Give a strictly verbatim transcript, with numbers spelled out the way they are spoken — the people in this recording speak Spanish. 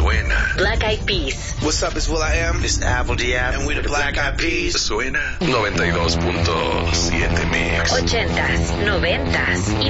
Suena. Black Eyed Peas. What's up, it's Will I Am. It's Apple Diab. And we the Black Eyed Peas. Suena noventa y dos punto siete Mix. Ochentas, noventas y